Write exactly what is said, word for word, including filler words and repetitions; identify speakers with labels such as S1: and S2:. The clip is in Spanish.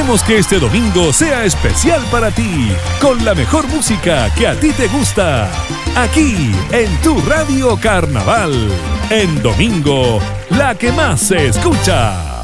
S1: Queremos que este domingo sea especial para ti, con la mejor música que a ti te gusta. Aquí, en tu Radio Carnaval. En domingo, la que más se escucha.